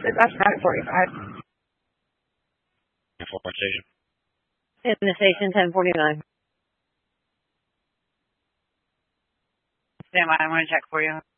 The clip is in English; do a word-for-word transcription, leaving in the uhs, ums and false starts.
that's nine forty-five. Four station. In the station, ten forty-nine. Stand by, I'm going to check for you.